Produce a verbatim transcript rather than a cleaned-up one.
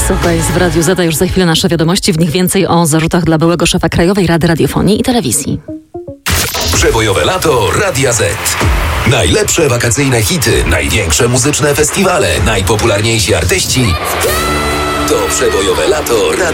Słuchaj, jest w Radiu Zeta już za chwilę nasze wiadomości, w nich więcej o zarzutach dla byłego szefa Krajowej Rady Radiofonii i Telewizji. Przebojowe lato Radia Z. Najlepsze wakacyjne hity, największe muzyczne festiwale, najpopularniejsi artyści. To przebojowe lato Radia